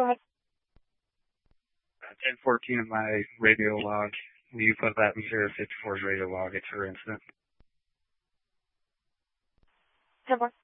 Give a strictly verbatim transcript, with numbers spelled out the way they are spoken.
go ahead. Uh, ten fourteen of my radio log. Will you put that in zero fifty-four's radio log? It's her incident. ten four.